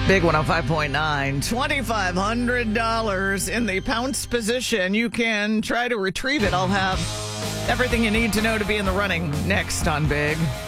Big 105.9, $2,500 in the pounce position. You can try to retrieve it. I'll have everything you need to know to be in the running next on Big.